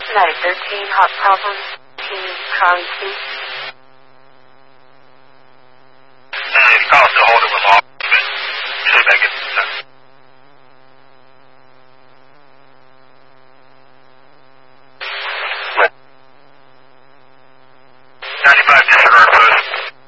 Night 13, hot problem, Team Charlie 2. Hey, call still holding with law. See if I get